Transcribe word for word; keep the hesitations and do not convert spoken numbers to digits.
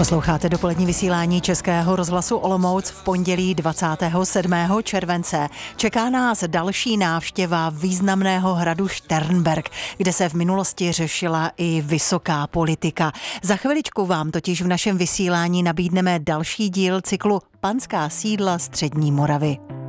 Posloucháte dopolední vysílání Českého rozhlasu Olomouc v pondělí dvacátého sedmého července. Čeká nás další návštěva významného hradu Šternberk, kde se v minulosti řešila i vysoká politika. Za chviličku vám totiž v našem vysílání nabídneme další díl cyklu Panská sídla střední Moravy.